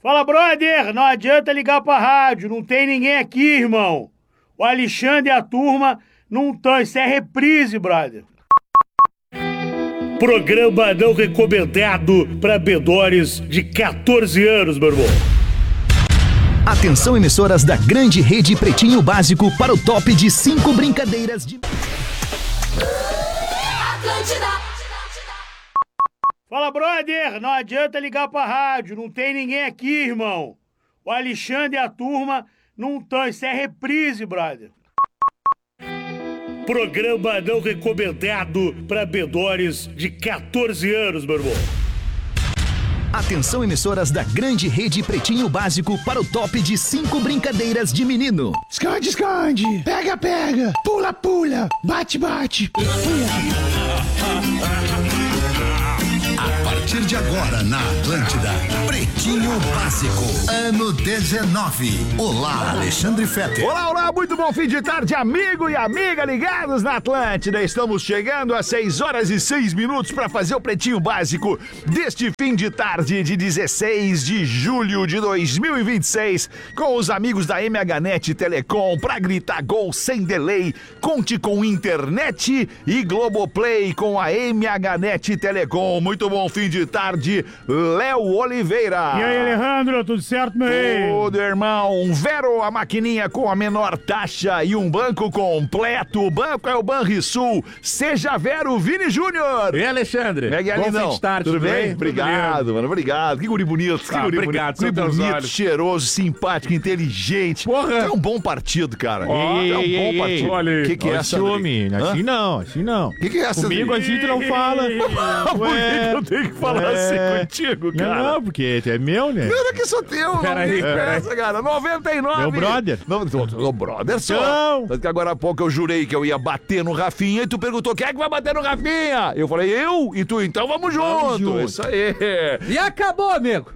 Fala, brother! Não adianta ligar pra rádio, não tem ninguém aqui, irmão. O Alexandre e a turma não estão, isso é reprise, brother. Programa não recomendado para menores de 14 anos, meu irmão. Atenção, emissoras da grande rede Pretinho Básico para o top de 5 brincadeiras de... Fala, brother! Não adianta ligar pra rádio, não tem ninguém aqui, irmão. O Alexandre e a turma não estão, isso é reprise, brother. Programa não recomendado para menores de 14 anos, meu irmão. Atenção, emissoras da grande rede Pretinho Básico para o top de 5 brincadeiras de menino. Esconde, esconde, pega, pega, pula, pula, bate, bate. A partir de agora na Atlântida, Pretinho Básico, ano 19. Olá, Alexandre Fetter. Olá, olá, muito bom fim de tarde, amigo e amiga ligados na Atlântida. Estamos chegando às 6h06 para fazer o Pretinho Básico deste fim de tarde de 16 de julho de 2026, com os amigos da MHNet Telecom, pra gritar gol sem delay. Conte com internet e Globoplay com a MHNet Telecom. Muito bom fim de tarde, Léo Oliveira. E aí, Alejandro, tudo certo, meu rei? Tudo, irmão. Vero, a maquininha com a menor taxa e um banco completo. O banco é o Banrisul. Seja Vero, Vini Júnior. E Alexandre? Bom fim de tarde, tudo bem? Obrigado, mano, obrigado. Que guri bonito. Que guri obrigado, bonito. Guri bonito, cheiroso, simpático, inteligente. Porra. É um bom partido, cara. É um bom partido. Olha, o que é essa? Ciúme. Assim não. O que é essa? Comigo a gente não fala. Por que eu tenho que falar assim contigo, cara? Não, porque é meu, né? Não, que sou teu. Peraí. Cara. 99. Meu brother. Meu brother só. Não. Tanto que agora há pouco eu jurei que eu ia bater no Rafinha e tu perguntou, quem é que vai bater no Rafinha? Eu falei, eu? E tu, então vamos junto. Isso aí. E acabou, amigo.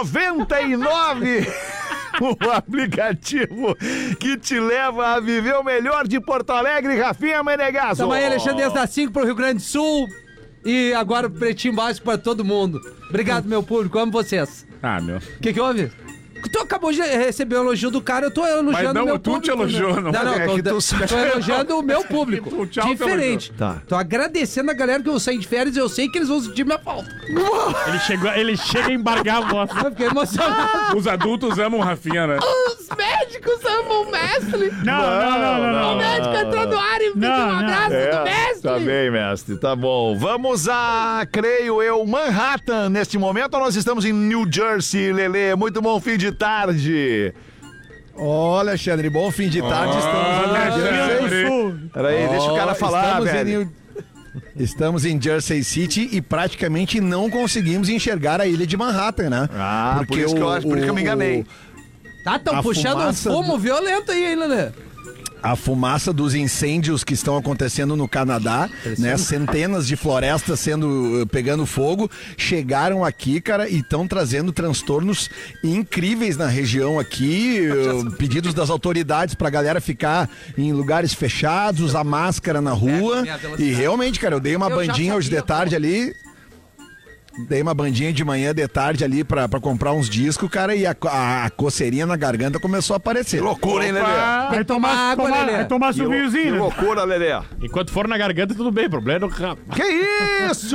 99. O aplicativo que te leva a viver o melhor de Porto Alegre, Rafinha Menegasso. Tamo aí, Alexandre, desde as 5 pro Rio Grande do Sul. E agora o Pretinho Básico pra todo mundo. Obrigado, meu público, amo vocês. Meu. O que houve? Tu acabou de receber o elogio do cara, eu tô elogiando o meu público. Mas não, tu te elogiou, não. Tô elogiando o meu público. Diferente. Tá. Tô agradecendo a galera que eu saí de férias e eu sei que eles vão sentir minha falta. Ele chega a embargar a voz. Eu fiquei emocionado. Os adultos amam o Rafinha, né? Os médicos amam o mestre. Não. O médico entrou no ar e pediu um abraço do mestre. Tá bem, mestre, tá bom. Vamos a, creio eu, Manhattan neste momento, ou nós estamos em New Jersey, Lelê? Muito bom fim de tarde. Olha, Alexandre, bom fim de tarde. Peraí, deixa o cara falar, velho. Estamos em Jersey City e praticamente não conseguimos enxergar a ilha de Manhattan, né? Por isso que eu me enganei. Tão puxando um fumo violento aí, Lelê. A fumaça dos incêndios que estão acontecendo no Canadá, né? Centenas de florestas pegando fogo, chegaram aqui, cara, e estão trazendo transtornos incríveis na região aqui, pedidos das autoridades pra galera ficar em lugares fechados, usar máscara na rua, e realmente, cara, eu dei uma bandinha hoje de tarde ali. Dei uma bandinha de manhã, de tarde ali pra comprar uns discos, cara, e a coceirinha na garganta começou a aparecer. Que loucura, hein, Lelê? Vai tomar água, Lelê. Vai tomar suvinhozinho, Que né? loucura, Lelê. Enquanto for na garganta, tudo bem. Problema é no rabo. Que isso?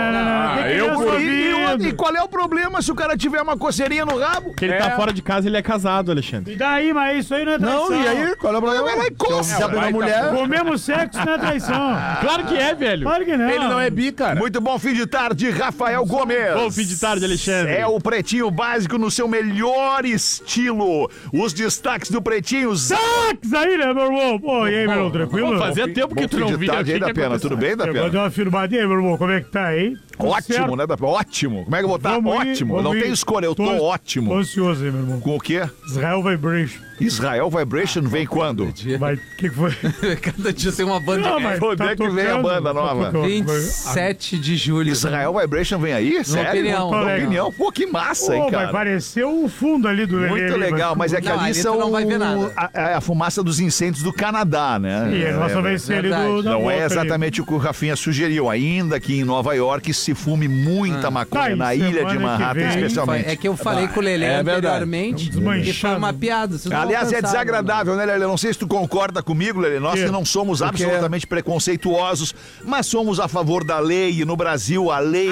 E qual é o problema se o cara tiver uma coceirinha no rabo? Porque ele tá fora de casa, ele é casado, Alexandre. E daí, mas isso aí não é traição. Não, e aí, qual é o problema? Vai lá e coça. Uma mulher. Comemos sexo não é traição. Claro que é, velho. Claro que não. Ele não é bi, cara. Muito bom fim de tarde, Rafael Gomes. Bom fim de tarde, Alexandre. É o Pretinho Básico no seu melhor estilo. Os destaques do Pretinho. Sax aí, né, meu irmão? Pô, e aí, meu irmão, tranquilo? Fazia tempo que tu não via. Tarde aí da pena, tudo bem, da Eu vou pena? dar uma firmadinha, meu irmão, como é que tá, hein? Tudo Ótimo, certo? né, da pena? Ótimo. Como é que eu vou estar? Vamos ir, Ótimo. vamos Não ir. tem escolha, eu tô ótimo. Tô ansioso aí, meu irmão. Com o quê? Israel Vibration. Israel Vibration vem quando? Vai, o que foi? Cada dia tem uma banda. Não, mas Onde é que vem a banda nova? 27 de julho. Israel Vibration vem aí? Sério? opinião. Na opinião. Pô, que massa, hein, Pô, vai cara? parecer o fundo ali do Lelê. Muito legal, mas é que Não, ali ali tu são não vai ver nada. a fumaça dos incêndios do Canadá, né? E a nossa vai ser ali verdade. do... da Não volta é ali. exatamente o que o Rafinha sugeriu, ainda que em Nova York se fume muita maconha na ilha de Manhattan, especialmente. É que eu falei com o Lelê anteriormente e foi uma piada. Aliás, é desagradável, né, Lelê? Não sei se tu concorda comigo, Lelê. Nós que não somos absolutamente preconceituosos, mas somos a favor da lei. E no Brasil, a lei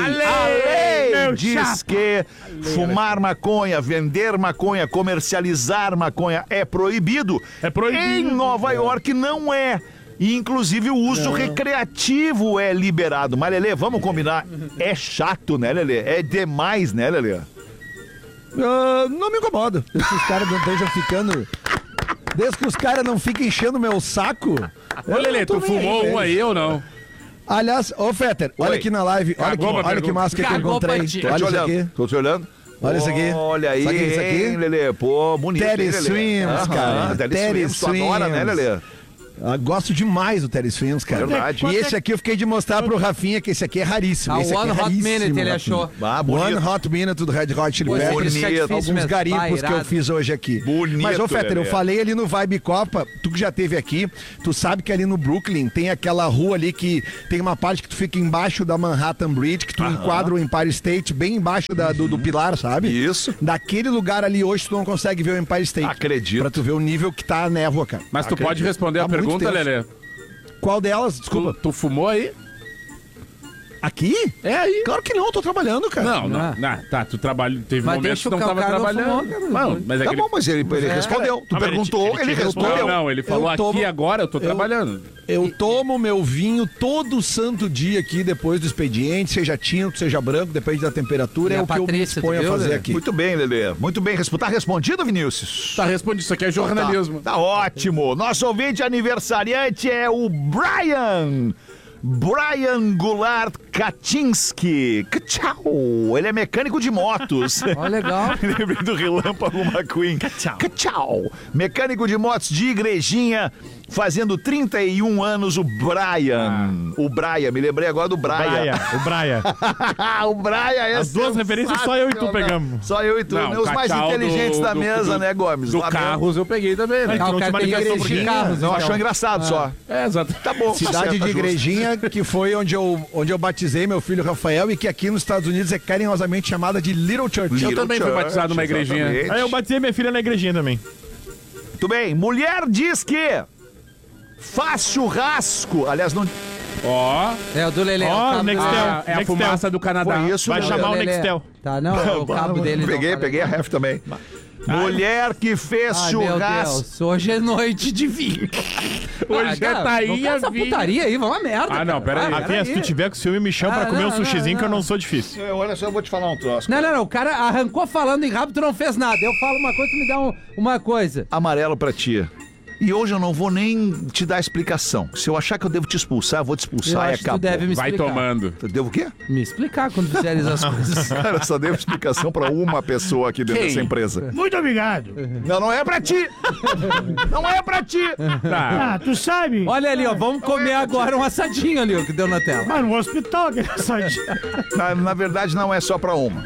diz que fumar maconha, vender maconha, comercializar maconha é proibido. É proibido. Em Nova York não é. E, inclusive, o uso recreativo é liberado. Mas, Lelê, vamos combinar. É chato, né, Lelê? É demais, né, Lelê? Não me incomoda. Desde que os caras não estejam ficando... Desde que os caras não fiquem enchendo meu saco... Ô, Lelê, tu fumou um aí ou não? Aliás, ô, Fetter, olha aqui na live. Olha que máscara que eu encontrei. Olha isso aqui. Tô te olhando. Olha isso aqui. Olha aí, sabe isso aqui? hein, Lelê? Pô, bonito. Terry Swims, cara. Terry Swims. Tu adora, né, Lelê? Gosto demais do Terry Swims, cara. Verdade. E esse aqui eu fiquei de mostrar pro Rafinha que esse aqui é raríssimo. Esse aqui One é Hot raríssimo, Minute ele Rafinha. achou. One Hot Minute do Red Hot Chili Peppers. Alguns garimpos que eu fiz hoje aqui. Bonito, mas, ô, Fetter, Lelê. eu falei ali no Vibe Copa, tu que já teve aqui, tu sabe que ali no Brooklyn tem aquela rua ali que tem uma parte que tu fica embaixo da Manhattan Bridge, que tu enquadra o Empire State bem embaixo do pilar, sabe? Isso. Daquele lugar ali hoje tu não consegue ver o Empire State. Acredito. Pra tu ver o nível que tá a névoa, cara. Mas tu pode responder a Há muito pergunta, tempo. Lelê? Qual delas? Desculpa. Tu fumou aí? Aqui? É aí. Claro que não, tô trabalhando, cara. Não. Tá, tu trabalha. Teve Mas momentos que deixa não o tava cara não trabalhando. fumou, cara. Não, mas é Tá que bom, mas ele respondeu. Tu perguntou, ele respondeu. Não, ele falou aqui agora, eu tô trabalhando. Eu tomo meu vinho todo santo dia aqui depois do expediente, seja tinto, seja branco, depende da temperatura, E é a o que eu me Patrícia, disponho tu a viu, fazer Lelê? aqui. Muito bem, Lelê. Muito bem. Tá respondido, Vinícius? Tá respondido, isso aqui é jornalismo. Tá ótimo. Nosso ouvinte aniversariante é o Brian Goulart Kaczynski. Tchau. Ele é mecânico de motos. Ó, legal. Lembrei do Relâmpago McQueen. Tchau. Mecânico de motos de Igrejinha, fazendo 31 anos, o Brian. O Brian, me lembrei agora do Brian. O Braia. O Brian é As duas referências só eu e tu sensacional. pegamos. Só eu e tu. Não, Os mais Cachau inteligentes da mesa, né, Gomes? Do Lá mesmo. Carros eu peguei também, né? Ah, o Tu não te cara tem manifestou por igreja quê? de carros, Não, então. achou engraçado só. É, exato. Tá bom. Cidade tá certo, de tá justo. Igrejinha, que foi onde eu batizei meu filho Rafael e que aqui nos Estados Unidos é carinhosamente chamada de Little Church. Eu também fui batizado numa igrejinha. Exatamente. Aí eu batizei minha filha na igrejinha também. Muito bem. Mulher diz que faz churrasco. Aliás, não Ó, É o do Lelê. Ó, o cabo Nextel. dele. é a Nextel. fumaça do Canadá. foi isso. Vai né? chamar o Lelê. Nextel. Tá, não, é o cabo dele. Peguei a ref também. Mulher que fez Ai, meu churrasco. Deus, hoje é noite de vinho. Hoje é tainha, essa vinho. putaria aí, vamos uma merda. Ah, não, pera aí. Rafinha, se tu tiver com ciúme, me chama pra comer um sushizinho que eu não sou difícil. Olha só, eu vou te falar um troço. Não, o cara arrancou falando em rápido, tu não fez nada. Eu falo uma coisa, tu me dá uma coisa. Amarelo pra ti. E hoje eu não vou nem te dar explicação. Se eu achar que eu devo te expulsar, eu vou te Eu expulsar e acho que tu acabou. deve me Vai explicar. tomando. Tu devo o quê? Me explicar quando fizeres as coisas. Cara, eu só devo explicação pra uma pessoa aqui dentro Quem? dessa empresa. Muito obrigado. Não é pra ti! Não é pra ti! Tá. Ah, tu sabe? Olha ali, ó, vamos comer agora um assadinho ali, ó, que deu na tela. Mas no hospital, que Na verdade, não é só pra uma.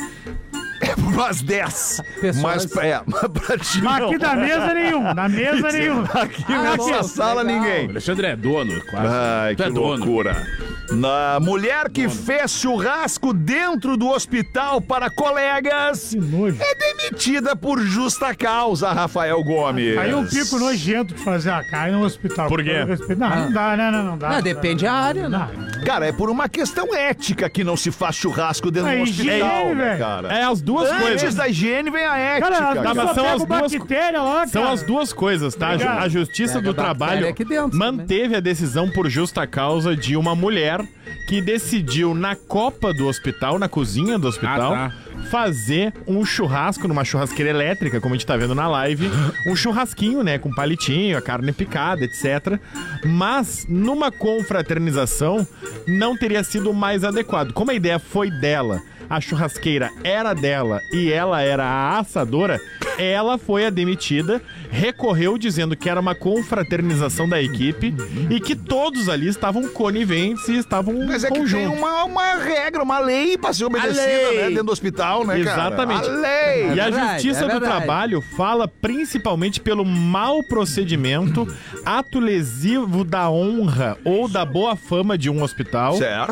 É pra umas 10. Pessoas. Mas pra ti Mas não. aqui da mesa nenhum. Na mesa nenhum. Aqui Ah, nessa bom, sala legal. ninguém. Alexandre é dono, quase. Ai, Tu que é dono. loucura. Na mulher que fez churrasco dentro do hospital para colegas Que nojo. é demitida por justa causa, Rafael Gomes. Aí um pico nojento de fazer a carne no hospital. Por quê? Não dá, não dá. Não, depende da área, né? Cara, é por uma questão ética que não se faz churrasco dentro É do higiene, hospital, né, velho. cara? É as duas Antes coisas. da higiene vem a ética. Cara, cara. a mas pessoa são pega as duas- bactéria lá, São cara. as duas coisas, tá? Obrigado. A Justiça Pega do a bactéria Trabalho aqui dentro manteve a decisão por justa causa de uma mulher que decidiu na copa do hospital, na cozinha do hospital, fazer um churrasco numa churrasqueira elétrica, como a gente tá vendo na live. Um churrasquinho, né? Com palitinho, a carne picada, etc. Mas, numa confraternização, não teria sido o mais adequado. Como a ideia foi dela, a churrasqueira era dela e ela era a assadora, ela foi a demitida, recorreu dizendo que era uma confraternização da equipe e que todos ali estavam coniventes e estavam Mas é que tem conjuntos. uma regra, uma lei pra ser obedecida, lei. né? Dentro do hospital, né, cara? Exatamente. A lei. E a verdade, Justiça é do verdade. Trabalho fala principalmente pelo mau procedimento, ato lesivo da honra ou da boa fama de um hospital, Certo?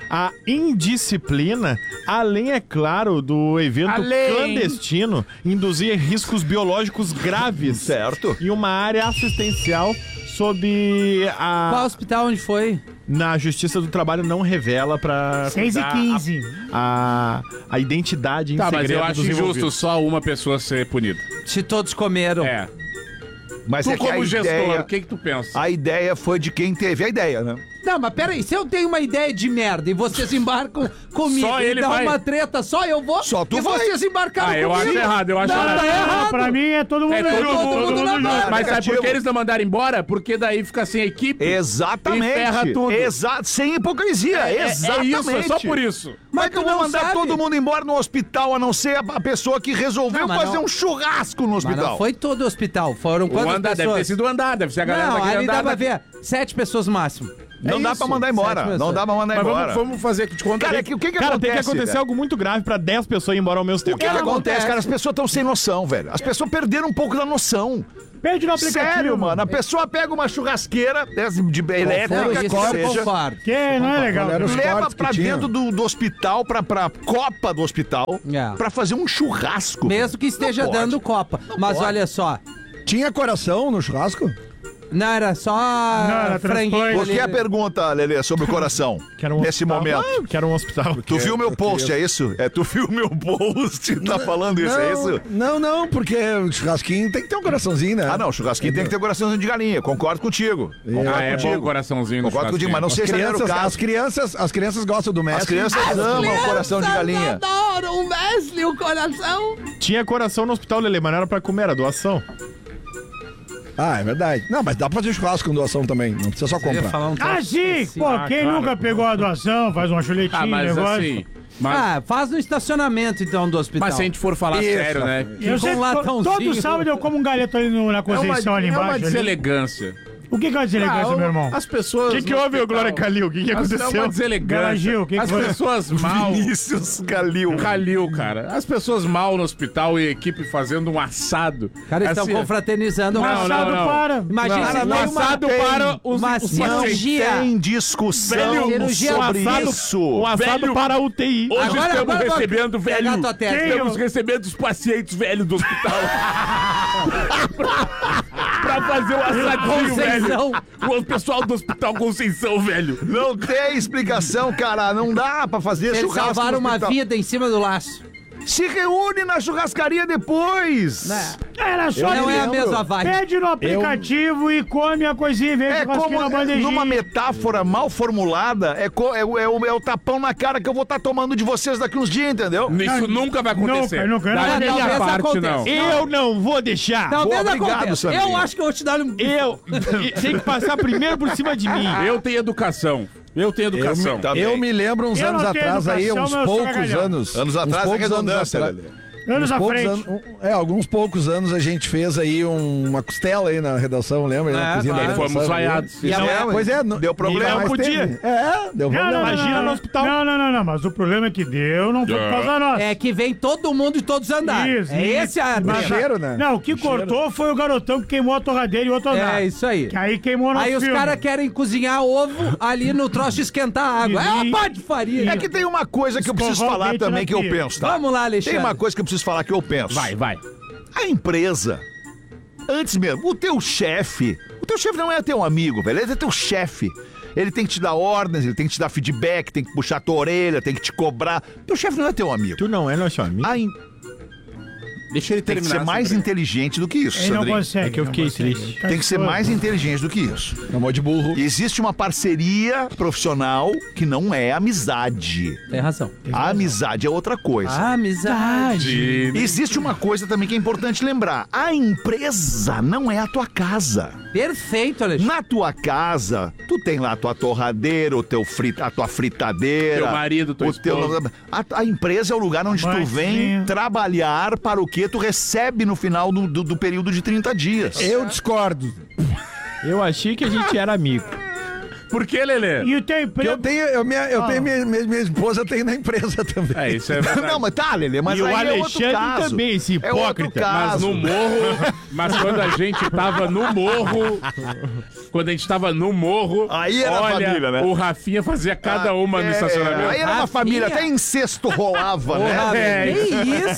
a indisciplina, além, é claro, do evento clandestino, induzir riscos biológicos graves. Certo. E uma área assistencial sob a... Qual hospital onde foi? Na Justiça do Trabalho não revela pra... 6h15. A identidade em Tá, mas segredo eu acho dos injusto envolvidos. só uma pessoa ser punida. Se todos comeram. É. Mas Tu é que como a gestor, ideia, o que tu pensa? a ideia foi de quem teve a ideia, né? Não, mas peraí, se eu tenho uma ideia de merda e vocês embarcam comigo Só e ele dá vai. uma treta, só eu vou? Só tu e vai. vocês embarcaram Eu comigo? acho errado, eu acho Não, errado. tá errado. Pra mim é todo mundo É todo junto. mundo na barra. Mas sabe Negativo. por que eles não mandaram embora? Porque daí fica sem equipe. Exatamente. E ferra tudo. Sem hipocrisia. É Exatamente. isso, é só por isso. Mas tu tu vai não mandar sabe. todo mundo embora no hospital, a não ser a pessoa que resolveu Não, mas fazer não. um churrasco no Mas hospital. não foi todo o hospital, foram O quantas andar pessoas? deve ter sido o andar, deve ser a galera Não, daquele ali andar. dá pra ver 7 pessoas no máximo. Não dá isso. pra mandar embora. Sete Não dá pra mandar Mas embora. vamos fazer de conta. Cara, o que Cara, acontece? tem que acontecer velho? algo muito grave pra 10 pessoas ir embora ao mesmo tempo. O que acontece, cara? As pessoas estão sem noção, velho. As pessoas perderam um pouco da noção. Pede no aplicativo. Sério, mano. A pessoa pega uma churrasqueira de elétrica, que eu seja, concordo. Que não é legal. Qual era os leva cortes que pra tinha? dentro do hospital, pra copa do hospital, É. pra fazer um churrasco. Mesmo que esteja Não pode. dando copa. Mas pode. olha só, Tinha coração no churrasco? não era só era franguinho transplante. Por que a ali. pergunta, Lelê, sobre o coração? Que era um Nesse hospital. momento. Que era um hospital. Tu viu meu post, é isso? Tu viu meu post? Tá falando isso, é isso? Não, porque o churrasquinho tem que ter um coraçãozinho, né? Ah, não, churrasquinho tem que ter coraçãozinho de galinha. Concordo contigo. Concordo Ah, é bom o contigo. coraçãozinho no Concordo contigo, mas não As sei se era o crianças, caso. as crianças gostam do Messi. As crianças amam o coração de galinha. Adoram o Wesley, o coração. Tinha coração no hospital, Lelê, mas não era pra comer, era doação. Ah, é verdade. Não, mas dá pra fazer churrasco com doação também. Não precisa só Eu ia comprar. falar um troço Ah, sim. específico. Pô, quem claro. nunca pegou a doação, faz uma chuletinha, Ah, mas negócio. assim... Mas, Ah, faz no estacionamento então do hospital. mas se a gente for falar Isso. sério, né? Eu com sei, um latãozinho. todo sábado eu como um galeto ali na Conceição, ali é uma embaixo. ali. deselegância. O que é uma deselegância, meu irmão? As pessoas... O que no houve, hospital- Glória Calil? O que É aconteceu? uma deselegância. Garagil, o que As foi? pessoas mal... Vinícius Calil. Calil, cara. As pessoas mal no hospital e a equipe fazendo um assado. Cara, eles estão Assim, confraternizando. Um assado para. Imagina se um tem uma, assado para os uma os cirurgia. Tem discussão Velho, cirurgia sobre assado- isso. Um assado Velho. para a UTI. Hoje Agora- estamos agora- recebendo, pegar velho. a tua testa. Estamos recebendo os pacientes velhos do hospital. pra fazer o assadinho, Conceição. velho. O pessoal do hospital Conceição, velho. Não tem explicação, cara. Não dá pra fazer Eles churrasco salvaram no uma hospital. vida em cima do laço. Se reúne na churrascaria depois. Né? Era só Não é a lembro. mesma vibe. Pede no aplicativo e come a coisinha e vem É churrasquinho como na bandejinha. numa metáfora mal formulada, é o tapão na cara que eu vou estar tomando de vocês daqui uns dias, entendeu? Isso nunca vai acontecer. Nunca. Da minha Talvez parte, aconteça. não. Eu não vou deixar. Talvez obrigado, aconteça. Samir. Eu acho que eu vou te dar um... Eu tem que passar primeiro por cima de mim. Eu tenho educação. Eu tenho educação. Eu me lembro uns Eu anos não tenho atrás aí, educação, uns mas eu sou poucos cagalhão. anos. Anos uns atrás é poucos redundância, anos Lelê. Anos à poucos frente. alguns poucos anos a gente fez aí uma costela aí na redação, lembra? Na É, cozinha da claro. redação, Fomos né? vaiados. E Não, pois é, deu problema. mas Não podia. teve. deu Não, problema. Imagina no hospital. Não, mas o problema é que deu, não foi por causa nossa. É que vem todo mundo de todos os andares. É esse a O treta. cheiro, né? Não, o que cortou foi o garotão que queimou a torradeira e o outro andar. É isso aí. Que aí queimou no Aí os filme. caras querem cozinhar ovo ali no troço de esquentar a água. É uma pá de farinha. É que tem uma coisa que eu preciso Escovar o falar dente também na que eu pia. penso, tá? Vamos lá, Alexandre. Tem uma coisa que eu preciso falar que eu penso. Vai. A empresa, antes mesmo, o teu chefe não é teu amigo, velho, ele é teu chefe. Ele tem que te dar ordens, ele tem que te dar feedback, tem que puxar tua orelha, tem que te cobrar. Teu chefe não é teu amigo. Tu não é nosso amigo. Deixa ele Tem que terminar. ser mais Sandrinho. inteligente do que isso, Ele não Sandrinho. consegue. É que eu não fiquei consegue. triste. Tá Tem que ser escuro. mais inteligente do que isso. Chamou de burro. Existe uma parceria profissional que não é amizade. Tem razão. A amizade é outra coisa. Amizade. Existe uma coisa também que é importante lembrar. A empresa não é a tua casa. Perfeito, Alexandre. Na tua casa, tu tem lá a tua torradeira, a tua fritadeira. Teu marido, tua esposa. A empresa é o lugar onde tu Mãezinha. vem trabalhar para o que tu recebe no final do período de 30 dias. Eu discordo. Eu achei que a gente era amigo. Por que, Lelê? E o teu emprego... Eu tenho minha esposa tem na empresa também. Isso é verdade. Não, mas tá, Lelê, mas E o aí é outro Alexandre caso. também, esse É outro hipócrita. Mas caso. no morro, mas quando a gente tava no morro, Aí era olha, família, né? o Rafinha fazia cada uma no estacionamento. Aí era uma família, até incesto rolava, né? Que isso?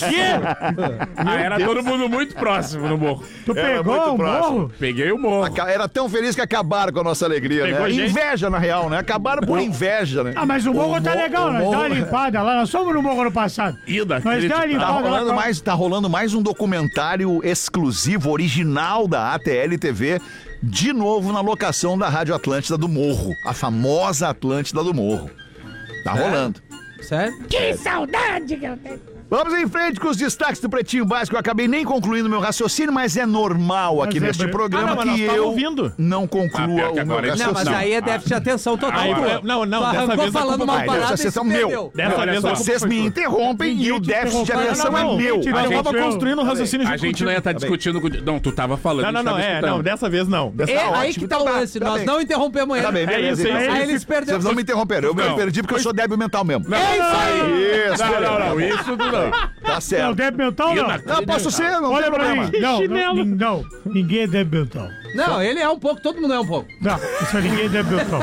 Era todo mundo muito próximo no morro. Tu pegou muito o próximo. morro? Peguei o morro. Era tão feliz que acabaram com a nossa alegria, Pegou né? gente? Inveja, na real, né? Acabaram por inveja, né? Ah, mas o morro tá legal, nós dá uma limpada lá. Nós fomos no morro ano passado. Nós dá uma Inacreditável. limpada lá. Tá rolando mais um documentário exclusivo, original da ATL TV, de novo na locação da Rádio Atlântida do Morro. A famosa Atlântida do Morro. Tá rolando. Sério? Que saudade que eu tenho. Vamos em frente com os destaques do Pretinho Básico. Eu acabei nem concluindo meu raciocínio, mas é normal aqui Mas é neste bem- programa mas nós que tava eu ouvindo. não Ah, conclua pior que o meu agora ele- Não, mas raciocínio. aí é déficit de atenção total. Aí, Tu não, tu dessa arrancou vez a falando culpa uma foi- parada vocês e se são meu. perdeu. Dessa Olha vez só, a culpa Vocês foi me tua. interrompem e Ninguém o te déficit de interrompeu. atenção Não, é não, meu. eu tava interrompeu. construindo um raciocínio A junto gente não ia contigo. estar discutindo com... Não, tu tava falando. Não, a gente tava escutando. não, dessa vez não. Dessa É vez. aí ótimo. que tá o Então tá, lance. tá Nós bem. não interrompemos Tá bem, ele. beleza. isso aí. então. Aí eles perderam. Vocês não me interromperam, eu me Não. perdi porque eu sou débil mental mesmo. É isso aí! Isso, Não, isso tudo não. tá Não, certo. débil mental não. Não, posso ser, não Olha tem pra problema. mim. Não, ninguém é débil mental. Não, ele é um pouco, todo mundo é um pouco. Não, isso ninguém é débil mental.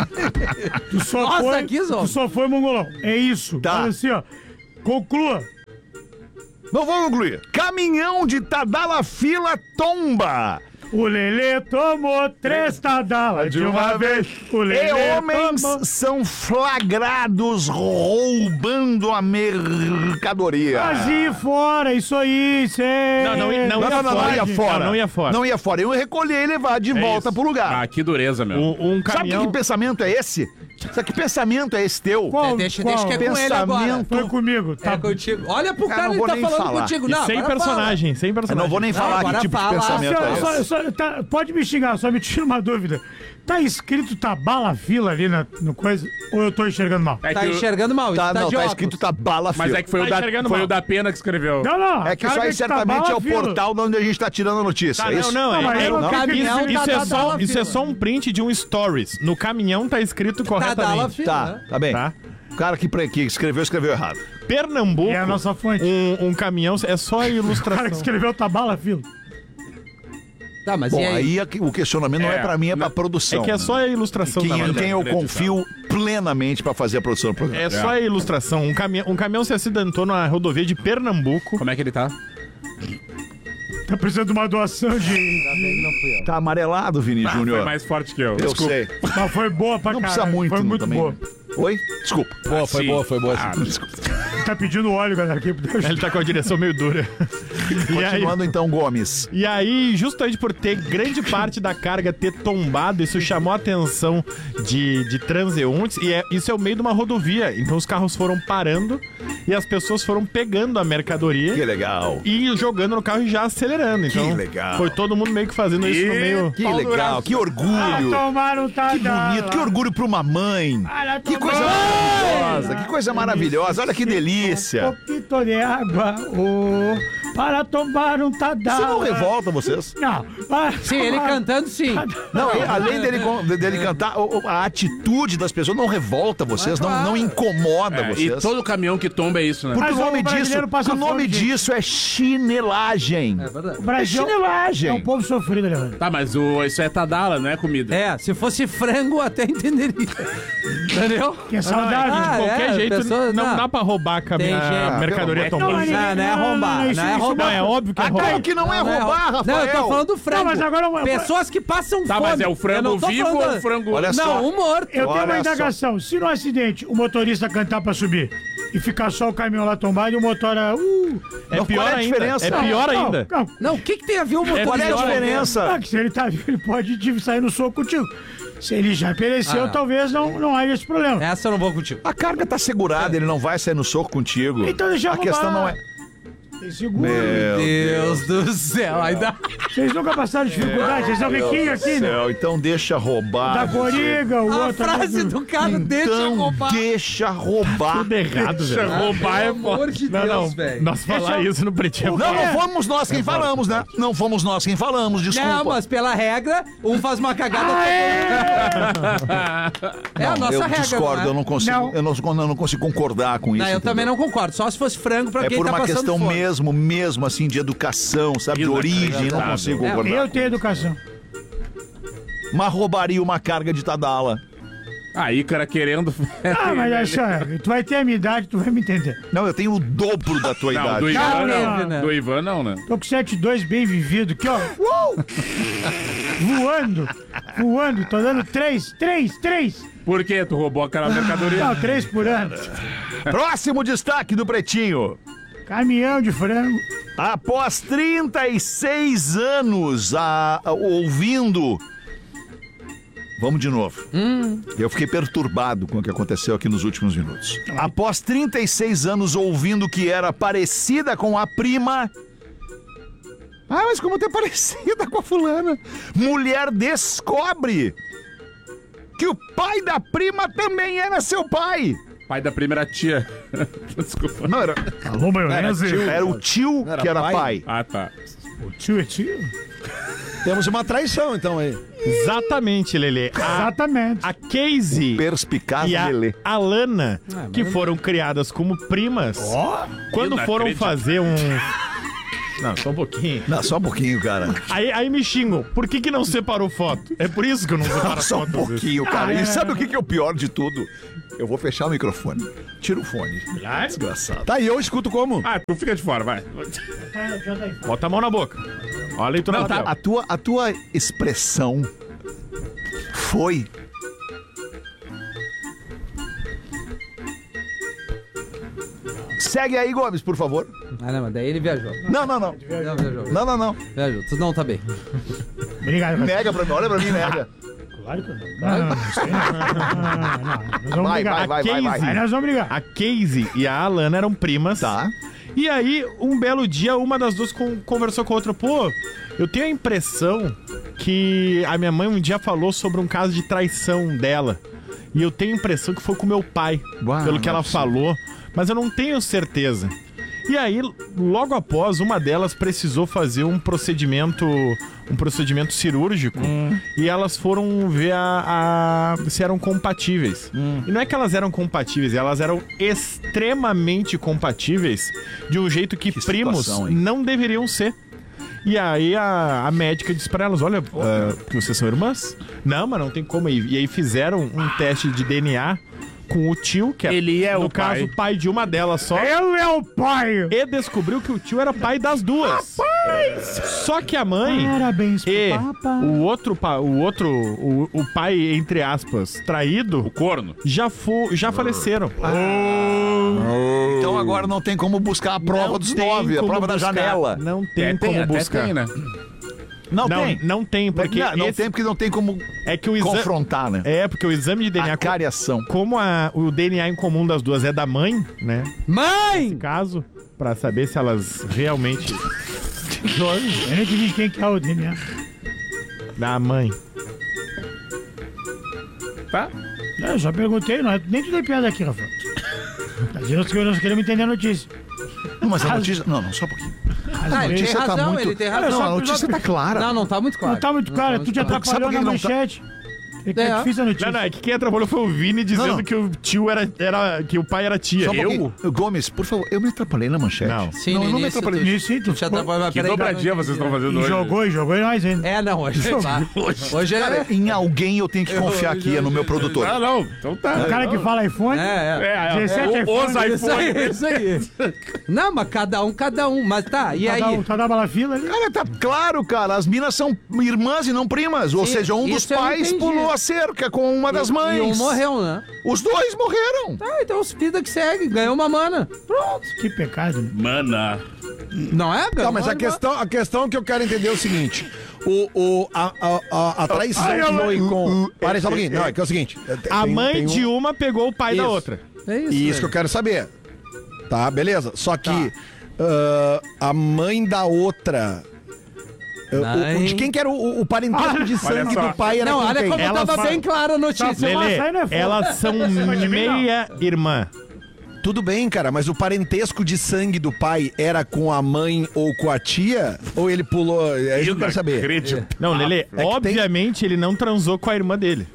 Tu só Nossa, foi, aqui, Zó. tu só foi mongolão. É isso. Tá. Olha assim, ó. Conclua. Não vou concluir. Caminhão de Tadalafila tomba. O Lelê tomou 3 tadalas de uma vez. O E Lelê homens tomou... são flagrados roubando a mercadoria. Vazio fora, isso aí, isso é... Não ia fora. Não ia fora. Não ia fora. Eu recolher e levar de volta pro lugar. Ah, que dureza, meu. Um Sabe caminhão... que pensamento é esse? Sabe que pensamento é esse teu? Qual? Deixa que é com ele Pensamento. agora. Foi comigo, tá? É contigo. Olha pro Cara, cara, não ele vou tá nem falando falar. contigo. E Não, sem agora personagem, sem Eu personagem. não vou nem falar agora que tipo de fala. pensamento é esse. Pode me xingar, só me tira uma dúvida. Tá escrito Tabala Fila ali no coisa? Ou eu tô enxergando mal? É Tá que o- enxergando mal. Tá, Isso não, de tá óculos. escrito Tabala Mas Fila. é que foi, Tá enxergando foi mal. o da Pena que escreveu. Não. É que isso cara, aí certamente é Tabala o Fila. portal de onde a gente tá tirando a notícia. é isso? Não, mas é, eu não caminhão acredito. isso, é só, Tadala isso é Fila. só um print de um stories. No caminhão tá escrito Tadala corretamente. Fila, Tá, né? tá bem. Tá? O cara que escreveu errado. Pernambuco, É a nossa fonte. um caminhão, é só a O cara que ilustração. escreveu Tabala Fila. Tá, mas Bom, e aí? aí o questionamento não é pra mim, é pra produção. É que é só a ilustração da Em matéria. quem eu confio plenamente pra fazer a produção do programa. É só a ilustração. Um caminhão se acidentou na rodovia de Pernambuco. Como é que ele tá? Tá precisando de uma doação de... Tá amarelado, Vini Foi Júnior. mais forte que eu. Eu sei. Mas foi boa pra Não caralho. precisa muito, Foi não, muito também. boa. Oi? Desculpa. Boa, foi boa, foi boa. Tá pedindo óleo, galera. Aqui. Ele tá com a direção meio dura. E aí, Continuando então, Gomes. e aí, justamente por ter grande parte da carga ter tombado, isso chamou a atenção de transeuntes. E isso é o meio de uma rodovia. Então os carros foram parando e as pessoas foram pegando a mercadoria Que legal. e jogando no carro e já acelerando. Então, Que legal. foi todo mundo meio que fazendo isso no meio. Que legal, que orgulho. Tomaram Que bonito, que orgulho pra uma mãe. Que coisa maravilhosa, que coisa maravilhosa. Olha que delícia. pouquinho de água, para tomar um Tadala. Isso não revolta vocês? Não. Para Sim, ele tomar- cantando sim. Não, além dele cantar, a atitude das pessoas não revolta vocês, não incomoda É, e vocês. todo caminhão que tomba é isso, né? Porque Mas o nome o brasileiro passa disso, fome, gente. é chinelagem. É verdade. O Brasil é chinelagem. um povo sofrido, Alejandro. Tá, mas isso é Tadala, não é comida. É, se fosse frango, até entenderia. Entendeu? Que é saudável. Ah, De qualquer é, jeito, pessoa- não não. dá pra roubar a Tem jeito. mercadoria Não, tombada. mas Não, não é roubar, isso- não é isso roubar. Não, é óbvio que é Ah, roubar. claro que não é roubar, Não, Rafael. eu tô falando do frango. Não, mas agora Pessoas que passam Tá, fome. mas é o Eu frango não tô vivo falando ou da- o frango... Olha só. Não, um morto. Eu tenho Olha uma só. indagação. Se no acidente o motorista cantar pra subir e ficar só o caminhão lá tombado e o motor... É Não, pior qual é a ainda. diferença? É pior ainda. Não, Não, o que tem a ver o motor? Qual é a pior ainda. diferença? não, que se ele tá vivo, ele pode sair no soco contigo. Se ele já pereceu, não. talvez não haja esse problema. Essa eu não vou contigo. A carga tá segurada, ele não vai sair no soco contigo. Então deixa eu A questão roubar. não é. Seguro. Meu Deus do céu. Ainda... Vocês nunca passaram dificuldade, vocês são riquinhos aqui, né? Céu, então deixa roubar. Da Coriga, o A outro... frase do cara, deixa Então roubar. deixa roubar. Tudo errado, velho. Roubar é Pelo amor de Não, Deus, não. velho. Nós falar isso no Pretinho. Não, não fomos nós quem falamos, né? Não fomos nós quem falamos, desculpa. Não, mas pela regra, um faz uma cagada. É a nossa eu regra, discordo, não é? eu não consigo, Não. eu não consigo concordar com isso. Não, eu também não concordo. Só se fosse frango pra É quem por tá uma passando questão fome. mesmo assim, de educação, sabe? De origem, não consigo concordar. Eu tenho educação. Mas roubaria uma carga de Tadala. Aí, cara, querendo. Mas é só, tu vai ter a minha idade, tu vai me entender. Não, eu tenho o dobro da tua Não, idade. do Ivan Não, não. não, não. Do Ivan não, né? Tô com 7,2 bem vivido aqui, ó. Voando, tô dando 3. Por quê? Tu roubou aquela mercadoria? Não, 3 por ano. Próximo destaque do Pretinho. Caminhão de frango. Após 36 anos ouvindo... Vamos de novo. Eu fiquei perturbado com o que aconteceu aqui nos últimos minutos. Após 36 anos ouvindo que era parecida com a prima... Ah, mas como tu é parecida com a fulana? Mulher descobre que o pai da prima também era seu pai. Pai da primeira tia. Desculpa. Não, era... Alô, maionese. Era o tio que era pai. Ah, tá. O tio é tio? Temos uma traição, então, aí. Exatamente, Lelê. Exatamente. A Casey Perspicaz e a Lelê. Alana, que foram criadas como primas, quando foram fazer um... Não, só um pouquinho. Não, só um pouquinho, cara. Aí me xingam. Por que não separou foto? É por isso que eu não separo Só um foto. pouquinho, cara. E sabe o que é o pior de tudo? Eu vou fechar o microfone. Tira o fone. Desgraçado. Tá, e eu escuto como? Ah, tu fica de fora, vai. Bota a mão na boca. Olha a leitura Não, do tá. papel. A tua expressão foi... Segue aí, Gomes, por favor. Ah, não, mas daí ele viajou. Não. Não, viajou. Não. Viajou. Tu não tá bem. Obrigado. Nega pra mim, olha pra mim, nega. Claro que eu não. Não, isso aí não. Nós vamos Vai, brigar. vai. Aí nós vamos brigar. A Casey e a Alana eram primas. Tá. E aí, um belo dia, uma das duas conversou com a outra. Pô, eu tenho a impressão que a minha mãe um dia falou sobre um caso de traição dela. E eu tenho a impressão que foi com meu pai, pelo que ela falou. Mas eu não tenho certeza. E aí, logo após, uma delas precisou fazer um procedimento cirúrgico e elas foram ver se eram compatíveis. E não é que elas eram compatíveis, elas eram extremamente compatíveis de um jeito que primos situação, hein? não deveriam ser. E aí a médica disse pra elas, olha, que vocês são irmãs? Não, mas não tem como. E aí fizeram um teste de DNA com o tio, que é, Ele é no o caso, pai de uma delas só. Eu é o pai. E descobriu que o tio era pai das duas. Só que a mãe Parabéns pro e papai. o pai, entre aspas, traído, O corno. já faleceram. Então agora não tem como buscar a prova Não dos tem 9, a como prova da buscar. janela. Não tem como até buscar. tem, né? Não, Não, tem. não tem, porque não tem porque não tem como é que o exame confrontar, né? porque o exame de DNA, A cariação. como o DNA em comum das duas é da mãe, né? Mãe! Caso, pra saber se elas realmente Eu nem te diz quem que é o DNA. da mãe. Tá? Eu só perguntei, nem tu dei piada aqui, Rafa. Tá dizendo que nós queremos entender a notícia. Não, mas a notícia... Não, só um pouquinho. Ah, ele tem notícia tá razão, muito- ele tem Não, razão. a notícia tá clara. Não tá muito claro. Não tá muito claro, tu te tá muito atrapalhou claro. na Sabe por que manchete. É difícil a notícia. Não, é que quem atrapalhou foi o Vini dizendo Não. que o tio era que o pai era tia. Só um pouquinho. Gomes, por favor, eu me atrapalhei na manchete. Não. Sim, não, no eu não me início atrapalhei. Nisso, sim, tu Tu te atrapalhou, mas Que peraí, dobradinha vocês estão fazendo hoje? jogou mais ainda. É, não, hoje tá. Hoje Cara, em alguém eu tenho que confiar aqui, é no meu produtor. Ah, não. Então tá. O cara que fala iPhone, É. 17 Os iPhone, Isso aí, isso aí. Não, mas cada um. Mas tá, e aí? tá da balafila ali. Cara, tá claro, cara. As minas são irmãs e não primas. Ou Sim, seja, um dos isso eu pais entendi. pulou a cerca com uma das mães. E um morreu, né? Os dois morreram. Ah, então os vida que segue, ganhou uma mana. Pronto. Que pecado, né? Mana. Não é, Tá, mas a questão que eu quero entender é o seguinte: a traição foi com. Para aí só um pouquinho. Não, é que é o seguinte: A mãe tem de uma pegou o pai da Isso. outra. É isso, E isso que velho. eu quero saber. Tá, beleza. Só que A mãe da outra. De quem que era o parentesco de sangue do pai? Era Não, com olha quem? como tava bem clara a notícia. Lelê, Mas aí não é foda. elas são meia irmã. Tudo bem, cara, mas o parentesco de sangue do pai era com a mãe ou com a tia? Ou ele pulou? É isso que eu quero saber. Não, Lelê, obviamente ele não transou com a irmã dele.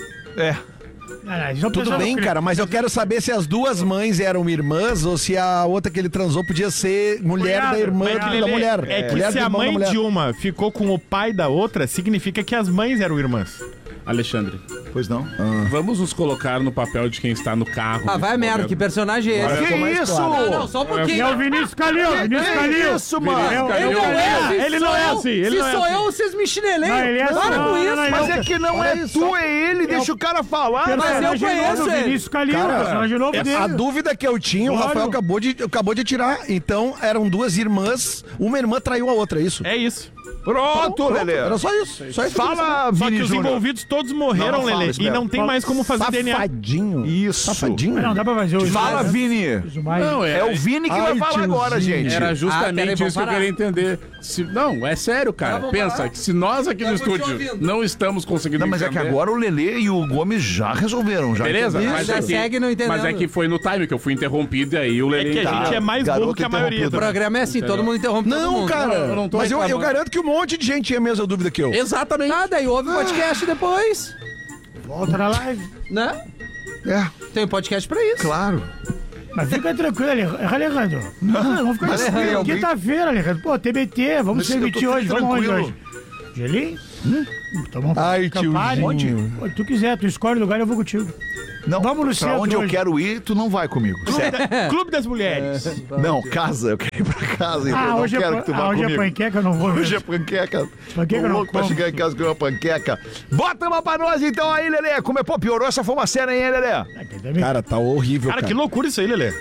Tudo bem, cara, mas eu quero saber se as duas mães eram irmãs ou se a outra que ele transou podia ser mulher da irmã da mulher. É que Mulher se do a irmão da mãe mulher. de uma ficou com o pai da outra, significa que as mães eram irmãs. Alexandre, Pois não? vamos nos colocar no papel de quem está no carro. Ah, vai a merda, que personagem é esse? Que isso? Não, só um pouquinho. É o Vinícius Calil, Vinícius Calil. Isso, mano. Ele não é assim. Ele não é assim, ele Se não é sou assim. eu, vocês me chineleiam. Não, ele é Para assim, com não, isso. não, Mas é que não é tu, é ele. Deixa o cara falar. Mas eu Personagem conheço novo do ele. Vinícius Calil, Cara, personagem novo dele. A dúvida que eu tinha, o Claro. Rafael acabou de tirar. Então, eram duas irmãs, uma irmã traiu a outra, é isso? É isso. Pronto, Lelê. Era só isso. Só isso. Fala, Só que Vini os Júnior. envolvidos todos morreram, Não, não fala, Lelê. E espera. não tem mais como fazer DNA. Safadinho. Isso. Safadinho. Não, dá pra fazer o Fala, Vini. Não, É o Vini que Ai, vai falar agora, tiozinho. gente. Era peraí, justamente vamos isso que eu parar. queria entender. Não, é sério, cara. vamos Pensa parar. que se nós aqui no Eu vou te estúdio ouvindo. não estamos conseguindo Não, mas é que entender- agora o Lelê e o Gomes já resolveram. Já Beleza? entenderam. já segue não entendendo. Mas é que foi no time que eu fui interrompido e aí o É Lelê... que a gente é mais garoto burro que a maioria. interrompido. O programa é assim, todo mundo interrompe todo Não, mundo. cara. eu não tô Mas eu reclamando. garanto que um monte de gente tinha a mesma dúvida que eu. Exatamente. Ah, daí ouve o podcast depois, Volta na live. né? É, Tem um podcast pra isso. claro. Mas fica tranquilo, Alejandro. Não, vamos ficar Alejandro, tranquilo. alguém- Quinta-feira, Alejandro. Pô, TBT, vamos Mas se eu tô emitir hoje. Vamos onde tranquilo. hoje? Gelinho? Tomar um Ai, Campari? tiozinho. Onde tu quiser, tu escolhe o lugar e eu vou contigo. Não, Vamos no pra centro onde eu hoje. quero ir, tu não vai comigo. Sério. Clube das Mulheres. Não, casa, eu quero ir pra casa. Então eu não Hoje quero é, que tu vá hoje é comigo. panqueca, eu não vou. Hoje é panqueca. Panqueca Tô não louco pra como. chegar em casa com uma panqueca. Bota uma pra nós então aí, Lelê. Como é, pô, piorou essa fumaceira aí, hein, Lelê? Cara, tá horrível, Cara, cara. que loucura isso aí, Lelê.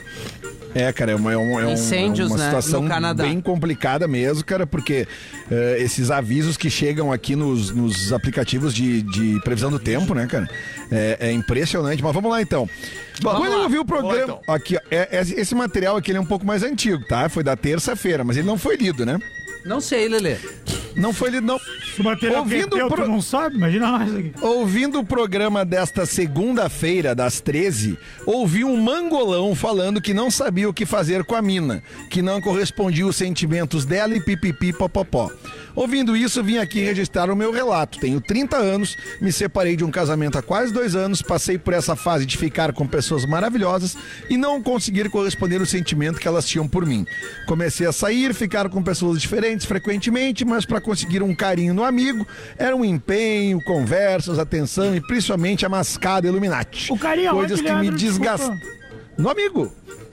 É, cara, é uma Incêndios, né, situação no Canadá. bem complicada mesmo, cara, porque esses avisos que chegam aqui nos aplicativos de previsão do tempo, né, cara, é impressionante. Mas vamos lá, então. Quando eu vi o programa... Vamos lá, Aqui, ó, esse material aqui ele é um pouco mais antigo, tá? Foi da terça-feira, mas ele não foi lido, né? Não sei, Lelê. Não foi lido, não. Se o material que é Ouvindo teu, o pro- tu não sabe, imagina nós aqui. Ouvindo o programa desta segunda-feira, das 13, ouvi um mangolão falando que não sabia o que fazer com a mina, que não correspondia os sentimentos dela e pipipi popopó. Ouvindo isso, vim aqui registrar o meu relato. Tenho 30 anos, me separei de um casamento há quase 2 anos, passei por essa fase de ficar com pessoas maravilhosas e não conseguir corresponder o sentimento que elas tinham por mim. Comecei a sair, ficar com pessoas diferentes frequentemente, mas para conseguir um carinho no amigo, era um empenho, conversas, atenção e principalmente a mascada Illuminati. O carinho Coisas aonde, que me Leandro? desgastam. No amigo.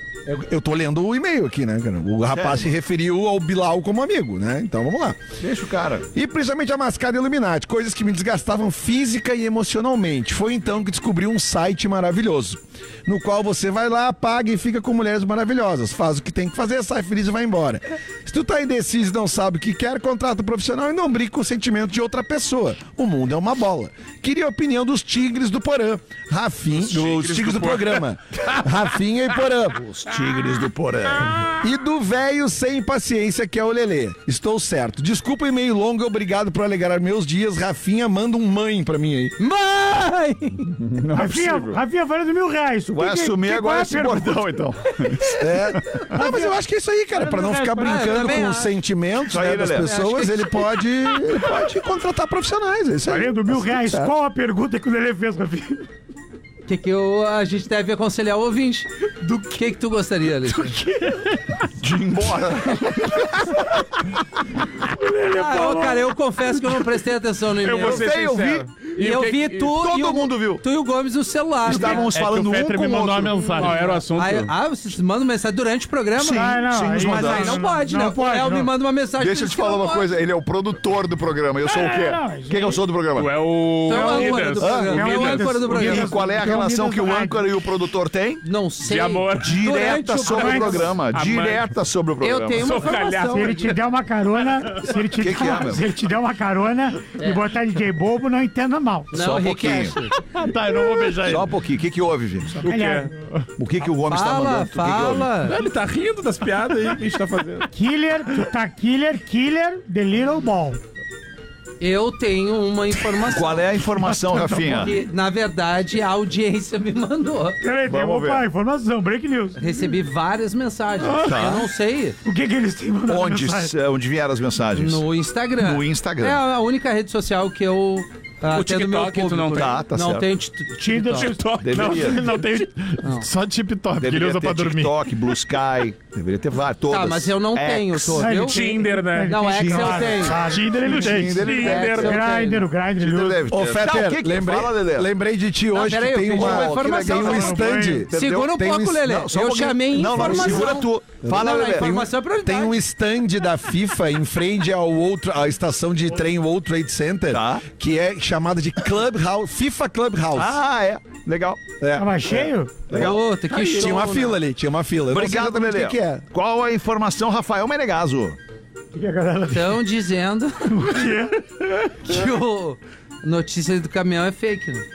Eu tô lendo o e-mail aqui, né, cara? O rapaz se referiu ao Bilal como amigo, né? Então vamos lá. Deixa o cara. E principalmente a mascada Illuminati, coisas que me desgastavam física e emocionalmente. Foi então que descobri um site maravilhoso, no qual você vai lá, paga e fica com mulheres maravilhosas. Faz o que tem que fazer, sai feliz e vai embora. Se tu tá indeciso e não sabe o que quer, contrata um profissional e não brinque com o sentimento de outra pessoa. O mundo é uma bola. Queria a opinião dos tigres do Porã. Rafinha, os tigres do programa. Rafinha e Porã. Tigres do Porã. E do velho sem paciência que é o Lelê. Estou certo. Desculpa o e-mail longo e obrigado por alegrar meus dias. Rafinha, manda um mãe pra mim aí. Mãe! Rafinha, valendo R$1.000. Vai assumir agora esse bordão, então. Não, mas eu acho que é isso aí, cara. Pra não ficar eu brincando também com acho. os sentimentos, Isso aí, né, das Lelê. pessoas, ele pode contratar profissionais. É isso aí. Valendo R$1.000. Certo. Qual a pergunta que o Lelê fez, Rafinha? O que a gente deve aconselhar o ouvinte? Do que tu gostaria, Alexandre? De ir embora. Cara, eu confesso que eu não prestei atenção no e-mail. Eu vou ser sei, eu sincero. E eu vi tu todo e o, mundo viu. Tu e o Gomes no celular. Estávamos É que falando o um Fetter com me o mandou outro. uma mensagem. Qual era o assunto? Vocês mandam mensagem durante o programa? Sim. Não, nos aí- Mas mandamos. aí não pode, Não né? pode, o Léo não. me manda uma mensagem. Deixa eu diz te que falar não uma pode. coisa, ele é o produtor do programa. Eu sou o quê? não, Quem que eu sou do programa? Tu é o... Tu é o âncora do programa. Ah, Tu é o âncora do E programa. qual é a Então, relação que o Minas âncora e o produtor têm? Não sei. De amor. Direta Durante sobre o programa. programa. Amante. Direta sobre o programa. Eu tenho uma Sou calhado. informação. Se ele te der uma carona, se ele te, Que é, meu? se ele te der uma carona e botar DJ bobo, não entenda normal. Só um pouquinho. Tá, eu não vou beijar ele. Só um pouquinho. O que houve, Vini? O quê? O que o Gomes tá mandando? Fala. Ele tá rindo das piadas aí que a gente tá fazendo. Killer, tu tá killer, the little ball. Eu tenho uma informação. Qual é a informação, Rafinha? Que, na verdade, a audiência me mandou. Peraí, tem Vamos ver. uma informação, break news. Recebi várias mensagens. Tá. Eu não sei. O que eles têm mandado mensagem? Onde vieram as mensagens? No Instagram. No Instagram. É a única rede social que eu... O atendo meu TikTok tu não público. tem? Tá Não certo. tenho Tinder, TikTok. Deveria. Não tem. Só TikTok, que ele Deveria usa ter pra dormir. TikTok, Blue Sky. Deveria ter vários, todas. Tá, mas eu não tenho, X. tô, viu? Tinder, né? Não, X eu Tinder. tenho. Tinder ele tem. Tinder ele deve X eu ter. Grindr, o Grindr, ele Tinder usa. deve ter. Ô, Fetter, Tá, o que que lembrei, fala, Lelê? lembrei de ti hoje peraí, que tem eu pedi uma tem informação. um stand. Segura um pouco, Lelê. Não, só um Eu pouquinho. chamei Não, informação. segura tu. Fala, Não, Lelê. a informação é prioridade. Tem um stand da FIFA em frente à estação de trem World Trade Center, Tá. que é chamada de Clubhouse, FIFA Clubhouse. Ah, é. Legal. Tava cheio? Puta, que show. Tinha uma fila ali, tinha uma fila. Eu não sei Obrigado, exatamente Lelê. o que é. Qual a informação, Rafael Menegaso? O que a galera Estão dizendo que o notícia do caminhão é fake, né?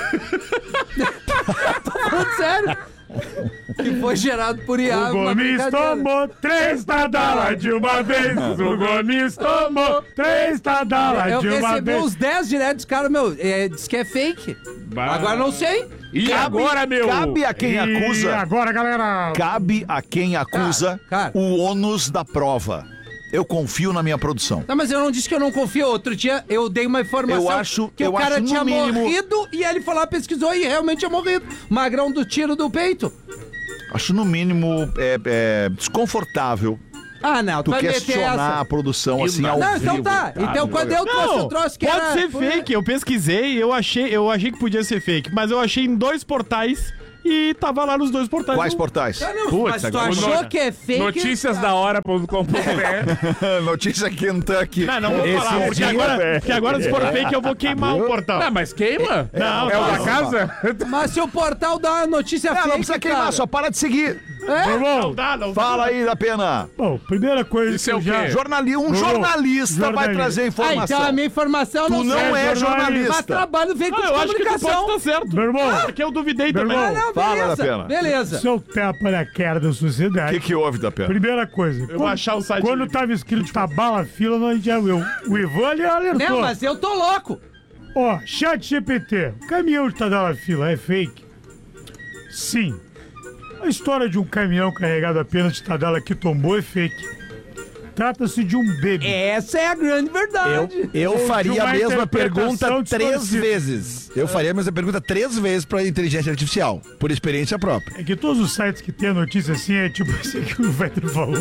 Tô falando sério. Que foi gerado por IA. O Gomes tomou 3 tadalas de uma vez. O Gomes tomou 3 tadalas Eu de uma recebi vez. uns 10 diretos, cara, meu, diz que é fake. Agora não sei. E agora, meu? Cabe a quem E acusa. agora, galera. Cabe a quem acusa Cara. o ônus da prova. Eu confio na minha produção. Não, mas eu não disse que eu não confio. Outro dia eu dei uma informação Eu acho- que o eu cara acho, no tinha mínimo- morrido e ele foi lá, pesquisou e realmente tinha morrido. Magrão do tiro do peito. Acho, no mínimo, desconfortável Ah, não, tu tu vai meter questionar essa. a produção assim ao Não, vivo. então tá. Então quando eu trouxe o troço que pode era... ser fake. Eu pesquisei, eu achei que podia ser fake, mas eu achei em 2 portais e tava lá nos 2 portais. Quais portais? Ah, não, Putz, mas tu agora- achou que é fake... Noticiasdahora.com.br. Notícia Kentucky. Não vou falar, porque agora se for fake eu vou queimar o portal. Ah, mas queima? Não, É o não. da casa? Mas se o portal dá uma notícia Não, fake, não precisa queimar, cara. só para de seguir. Não dá, não. Fala aí da pena. Bom, primeira coisa Isso que é eu o já... quê? Um jornalista vai trazer Ah, informação. então a minha informação Tu não é Mas jornalista. trabalho veio com Eu acho que tu pode comunicação. estar certo. Meu irmão, Porque eu duvidei também. irmão. Ah, não, Fala, beleza. Datena. Beleza. seu tapa na cara da O sociedade. que houve da pena? Primeira coisa. vou achar o site Quando livre. tava escrito tabala fila, nós já... O Ivan ali alertou. Não, mas eu tô louco. Ó, chat GPT. Caminhão de tadala fila é fake? Sim. A história de um caminhão carregado apenas de tadala que tombou é fake. Trata-se de um bebê. Essa é a grande verdade. Eu faria a uma mesma pergunta interpretação 3 distorcida. vezes. Eu faria a mesma pergunta 3 vezes pra inteligência artificial, por experiência própria. É que todos os sites que tem a notícia assim é tipo esse que o Vettel falou.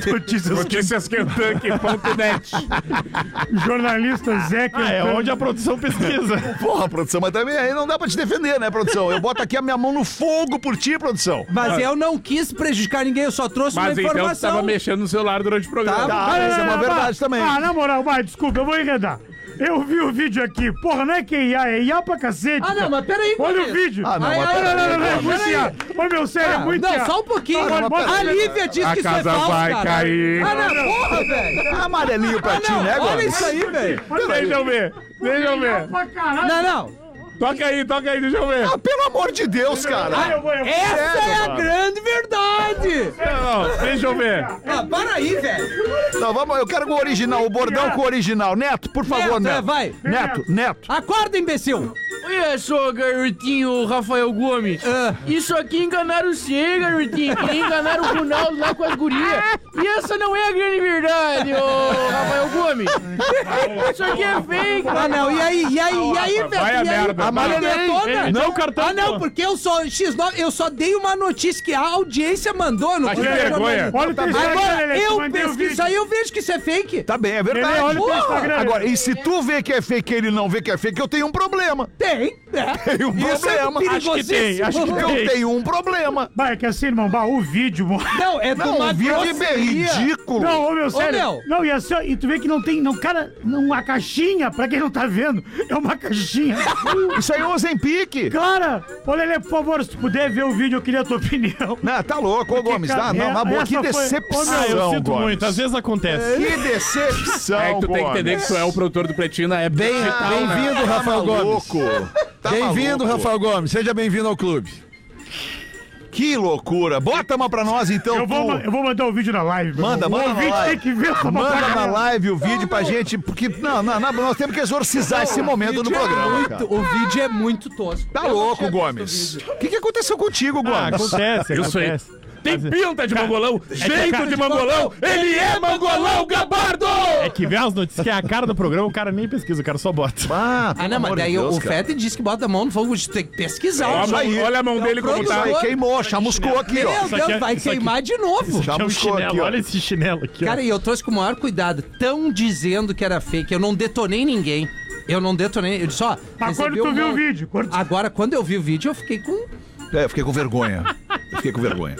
Noticiaskentucky.net. Jornalista Zé Ah, é onde a produção pesquisa. Porra, produção, mas também aí não dá pra te defender, né, produção? Eu boto aqui a minha mão no fogo por ti, produção. Mas eu não quis prejudicar ninguém, eu só trouxe Mas uma então tu informação. tava mexendo no celular durante o programa. Tá, isso é uma verdade também. Ah, na moral, vai, desculpa, eu vou enredar. Eu vi o vídeo aqui. Porra, não é que é IA pra cacete. Ah, não, mas peraí. Olha o Gomes. vídeo. Ah, não, Ai, mas ai, peraí, Não, é Gomes. muito IA. Ô, meu, sério, é muito Não, IA. só um pouquinho. Não, mas A Lívia disse A que isso é casa falso, vai cara. cair. Ah, não, porra, velho. Amarelinho pra ti, Não, né, olha Gomes? isso aí, velho. Deixa eu ver. Deixa eu ver. Pra caralho. Não. Toca aí, deixa eu ver. Ah, pelo amor de Deus, cara. Essa é a grande verdade. Não, deixa eu ver. Ah, para aí, velho. Não, vamos, eu quero com o original, o bordão com o original. Neto, por favor, Neto, Neto. vai. Neto. Acorda, imbecil. Olha só, garotinho Rafael Gomes. Isso aqui enganaram você, garotinho. Enganaram o Ronaldo lá com as gurias. E essa não é a grande verdade, ô Rafael Gomes. Isso aqui é fake. Ah, não, e aí, velho? Vai a E aí? merda, Amarelei. Ele deu o cartão. Ah, não, porque eu sou X9, eu só dei uma notícia que a audiência mandou no Mas que vergonha. Olha o teu Instagram, Agora, Lelê, eu mandei o pesquiso vídeo. isso aí, eu vejo que isso é fake. Tá bem, é Lelê, verdade. olha o teu Porra. Instagram. Agora, e se tu vê que é fake e ele não vê que é fake, eu tenho um problema. Tem, né? Tem um Isso problema. é Acho que tem, acho que Eu tenho um problema. Vai, que assim, irmão, o vídeo... Não, é de Não, uma o vídeo é grosseria. ridículo. Não, ô meu, sério. meu. Não, e assim, ó, e tu vê que não tem, cara, a caixinha, pra quem não tá vendo, é uma caixinha. Isso aí é um Ozempic. Cara, ô Lelê, por favor, se tu puder ver o vídeo, eu queria a tua opinião. Não, tá louco, ô Gomes, tá? Não, na boa, que essa foi- decepção, Ah, eu sinto Gomes. muito. Às vezes acontece. Que decepção, É que tu tem que entender que tu é o produtor do Pretinho na época digital, né? Bem-vindo, Rafael Gomes. Bem-vindo, maluco. Rafael Gomes. Seja bem-vindo ao clube. Que loucura. Bota uma pra nós, então. Eu vou mandar o vídeo na live. meu Manda, irmão. manda O na ouvinte live. tem que ver essa Manda batalha. na live o vídeo pra gente, porque nós temos que exorcizar esse momento do programa, cara. O vídeo é muito tosco. Tá Eu não louco, tinha visto Gomes. o vídeo. O que aconteceu contigo, Gomes? Acontece, Isso aí. acontece. Tem pinta de mangolão, jeito cara de mangolão, ele é mangolão, gabardo! É que vê as notícias que é a cara do programa, o cara nem pesquisa, o cara só bota. Ah, Ah, não, mas daí o Fete disse que bota a mão no fogo, você tem que pesquisar. Olha a mão dele como tá. Aí queimou, chamuscou aqui, ó. Meu Isso aqui Deus, é- vai isso aqui- queimar de novo. Já É um buscou chinelo, aqui, ó. olha esse chinelo aqui, Cara, e eu trouxe com o maior cuidado. Tão dizendo que era fake. Eu não detonei ninguém. Eu não detonei. Eu disse, ó. Mas quando recebi tu um viu o monte. vídeo? Agora, quando eu vi o vídeo, eu fiquei com. Eu fiquei com vergonha. Fiquei com vergonha.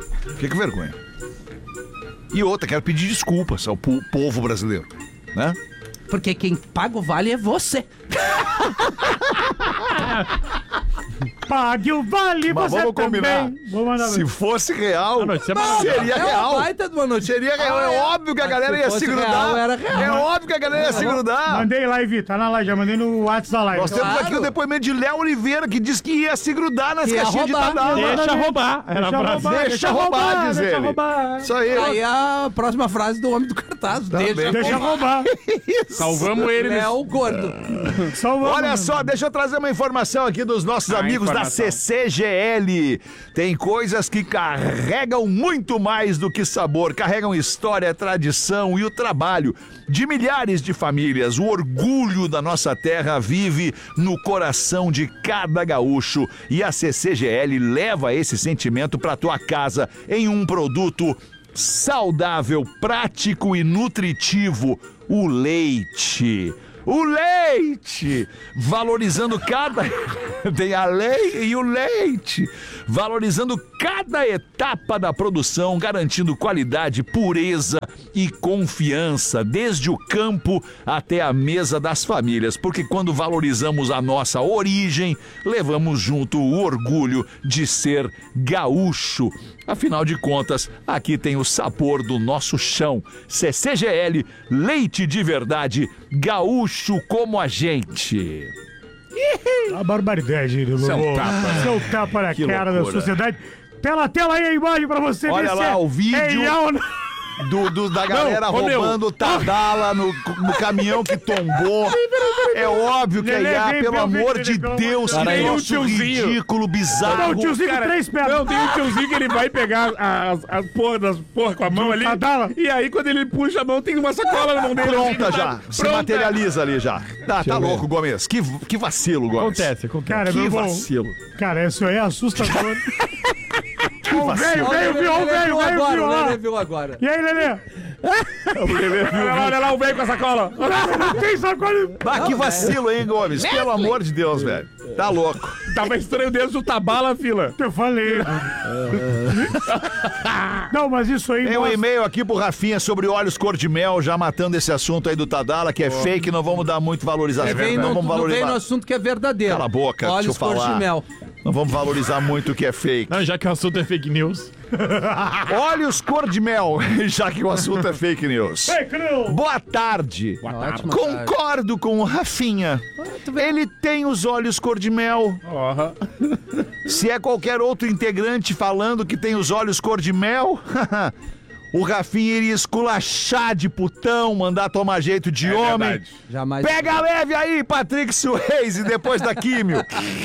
E outra, quero pedir desculpas ao povo brasileiro, né? Porque quem paga o vale é você. Pague o vale, Mas você vamos combinar. também. Vou mandar Se fosse real, A notícia é maravilhosa. seria É uma real. baita de uma notícia. Seria real. É óbvio que a galera se ia fosse se grudar. real, era real. É óbvio que a galera ia se grudar. Mandei live, tá na live, já mandei no WhatsApp da live. Nós temos Claro. aqui o depoimento de Léo Oliveira, que disse que ia se grudar nas Que ia caixinhas de roubar. Tadala. Deixa roubar. Era a frase. Deixa roubar, diz deixa ele. roubar. Isso aí. Aí a próxima frase do homem do cartaz. Deixa roubar. Salvamos ele. É o gordo. Salvamos. Olha só, deixa eu trazer uma informação aqui dos nossos amigos da informação. CCGL. Tem coisas que carregam muito mais do que sabor, carregam história, tradição e o trabalho de milhares de famílias. O orgulho da nossa terra vive no coração de cada gaúcho e a CCGL leva esse sentimento para tua casa em um produto saudável, prático e nutritivo: o leite. O leite! Valorizando cada... Tem a lei e o leite. Valorizando cada etapa da produção, garantindo qualidade, pureza e confiança, desde o campo até a mesa das famílias. Porque quando valorizamos a nossa origem, levamos junto o orgulho de ser gaúcho. Afinal de contas, aqui tem o sabor do nosso chão. CCGL, leite de verdade, gaúcho como a gente. A barbaridade, Lulu. Isso é um tapa. Seu tapa na Que cara da loucura. sociedade. Pela tela aí a imagem pra você Olha ver lá se é o vídeo. real ou não. Da galera ô, meu. roubando Tadala no caminhão que tombou. É óbvio que é Lelê, IA, vem, pelo vem, amor vem, de vem, Deus, que Cara, aí o negócio tiozinho. ridículo, Não, bizarro. o tiozinho com três pernas. Não, tem um tiozinho que ele vai pegar as porra com a mão ali. Tadala. E aí, quando ele puxa a mão, tem uma sacola na mão dele. Pronta assim, já, se pronta. materializa ali já. Tá louco, Gomes. Que vacilo, Gomes. Acontece. Cara, Que meu irmão, vacilo. cara, isso aí é assustador. Que O vacilo. velho viu, o velho viu O lá. Lelê viu agora. E aí, Lelê? Olha lá o velho com a sacola. Não tem sacola. Ah, que vacilo, hein, Gomes? Pelo amor de Deus, velho. Tá louco. Tava estranho desde o Tabala, fila. Eu falei. Não, mas isso aí... Tem um mostra- e-mail aqui pro Rafinha sobre óleos cor de mel, já matando esse assunto aí do Tadala, que é fake, não vamos dar muito valorização. Vem não no, vamos não vem valorizar. no assunto que é verdadeiro. Cala a boca, deixa eu Olhos cor falar. de mel. Não vamos valorizar muito o que é fake. Não, já que o assunto é fake news. Óleos cor de mel, já que o assunto é fake news. Fake news. Boa tarde. Ótima Concordo com o Rafinha. Ele tem os olhos cor de mel. Se é qualquer outro integrante falando que tem os olhos cor de mel, o Rafinha iria esculachar de putão, mandar tomar jeito de homem. verdade. Jamais. Pega leve aí, Patrick Swayze, depois da químio.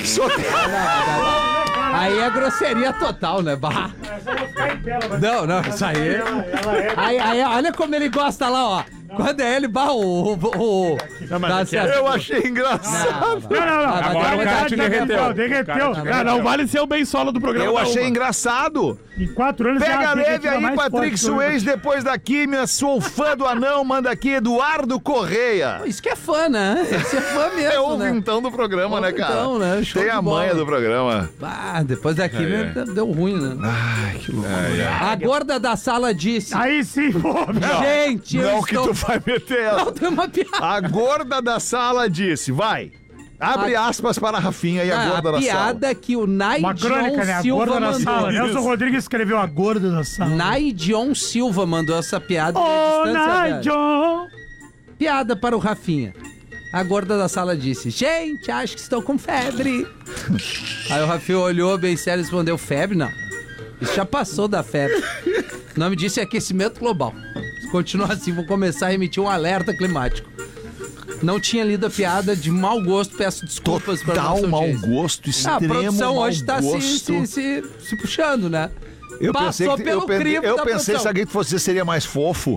Aí é grosseria total, né? Bah. Não, isso aí. Aí, olha como ele gosta lá, ó. Quando é ele, bah, Não, mas dá aqui é- certo. Eu achei engraçado. Não. Agora o cara te derreteu. Derreteu. Cara, não vale ser o bem solo do programa. Eu não, achei mano. engraçado. Em 4 anos... Pega já a leve tira aí, mais Patrick forte que eu- Swayze, depois da químia. Sou fã do anão, manda aqui Eduardo Correia. Isso que é fã, né? Esse é fã mesmo, É o né? vintão do programa, né, cara? Ouvintão, né? Show Tem de a bola. manha do programa. Ah, depois da químia deu ruim, né? Ai, que loucura. A gorda da sala disse... Aí sim, pô. Gente, eu Não que estou... tu vai meter essa. Não, tem uma piada. A gorda da sala disse, vai. Abre aspas para a Rafinha e a gorda da A sala. piada que o Uma crônica, né? Naidion A Silva gorda da mandou. sala. Nelson Rodrigues escreveu a gorda da sala. Naidion Silva mandou essa piada. Ô, de distância, velho. Naidion! Piada para o Rafinha. A gorda da sala disse: gente, acho que estou com febre. Aí o Rafinha olhou bem sério e respondeu: febre? Não. Isso já passou da febre. O nome disso é aquecimento global. Se continuar assim, vou começar a emitir um alerta climático. Não tinha lido a piada, de mau gosto, peço desculpas para Total nossa mau audiência. gosto, extremo A produção mau hoje tá gosto. se puxando, né? Eu Passou pelo crivo eu da pensei produção. se alguém fosse seria mais fofo.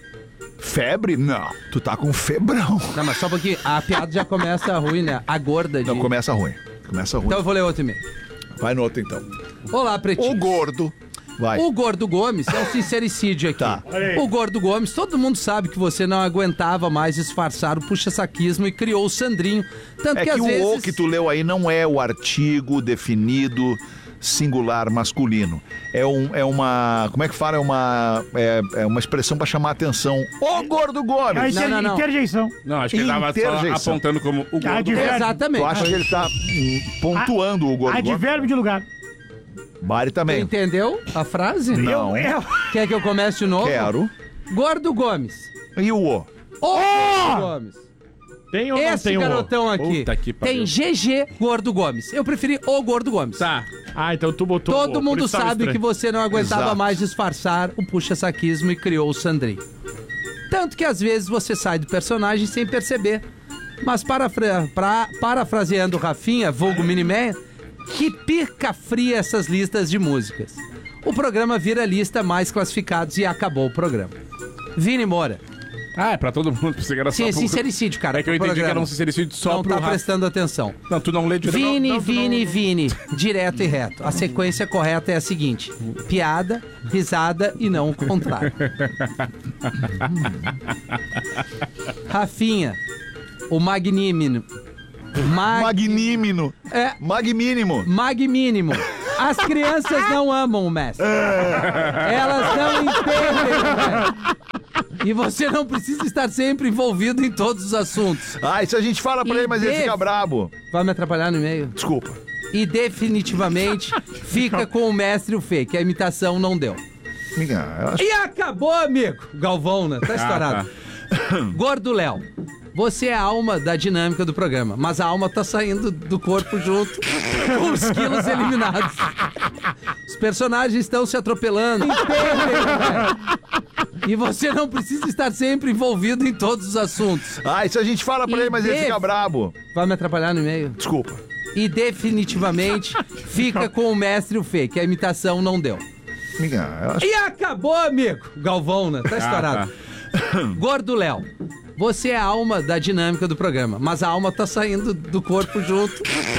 Febre? Não. Tu tá com febrão. Não, mas só porque a piada já começa ruim, né? A gorda de... Não, começa ruim. Começa ruim. Então eu vou ler outro e-mail. Vai no outro, então. Olá, pretinho. O gordo. Vai. O Gordo Gomes é um sincericídio aqui. Tá. O Gordo Gomes, todo mundo sabe que você não aguentava mais disfarçar o puxa-saquismo e criou o Sandrinho. Tanto É que que às o vezes... O que tu leu aí não é o artigo definido singular masculino. É uma... Como é que fala? É uma expressão pra chamar a atenção. Ô, Gordo Gomes! Não. Interjeição. Não, acho que ele tava só Interjeição. apontando como o gordo. Advérbio. Exatamente. Tu acha que ele tá pontuando o Gordo Gomes? Advérbio de lugar. Bari Tu também. entendeu a frase? Não. Quer que eu comece de novo? Quero. Gordo Gomes. E o O? Ô, Gordo Gomes. Tem ou não Esse tem um? garotão aqui Puta que tem pariu. GG Gordo Gomes. Eu preferi o Gordo Gomes. Tá. Ah, então tu botou... Todo por mundo isso tava sabe que estranho. você não aguentava Exato. mais disfarçar o puxa-saquismo e criou o Sandrinho. Tanto que às vezes você sai do personagem sem perceber. Mas parafraseando o Rafinha, vulgo Miniman, que pica fria essas listas de músicas. O programa vira lista mais classificados e acabou o programa. Vini Moura. Ah, é pra todo mundo. Pensei que era Sim, só é pro- sincericídio, cara. É que eu pro entendi que programa. era um sincericídio só Não pro tá Rafa. prestando atenção. Não, tu não lê direito. Vini, direto e reto. A sequência correta é a seguinte: piada, risada e não o contrário. Rafinha, o magnímino. Magnímino. É, Magmínimo. magmínimo. As crianças não amam o mestre. Elas não entendem o mestre. E você não precisa estar sempre envolvido em todos os assuntos. Ah, isso a gente fala pra E ele, mas ele def- fica brabo. Vai me atrapalhar no e-mail? Desculpa. E definitivamente fica com o mestre o fake. A imitação não deu. Eu acho- E acabou, amigo. Galvão, né? Tá estourado. Gordo Léo, você é a alma da dinâmica do programa, mas a alma tá saindo do corpo junto com os quilos eliminados. Os personagens estão se atropelando. Entendem, velho? E você não precisa estar sempre envolvido em todos os assuntos. Ah, isso a gente fala pra E ele, mas ele def- fica brabo. Vai me atrapalhar no e-mail? Desculpa. E definitivamente fica com o mestre o fake. A imitação não deu. Eu acho- E acabou, amigo. Galvão, né? Tá estourado. Gordo Léo, você é a alma da dinâmica do programa, mas a alma tá saindo do corpo junto